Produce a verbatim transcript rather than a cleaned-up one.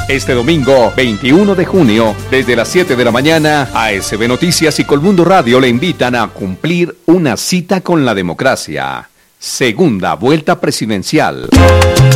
Este domingo, veintiuno de junio, desde las siete de la mañana, A S B Noticias y Colmundo Radio le invitan a cumplir una cita con la democracia. Segunda vuelta presidencial.